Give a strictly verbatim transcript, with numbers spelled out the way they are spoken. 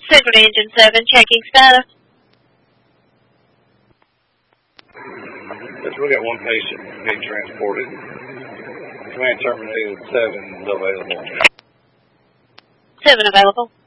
Central Engine seven, checking status. Yes, we got one patient being transported. Command terminated, seven is available. seven available.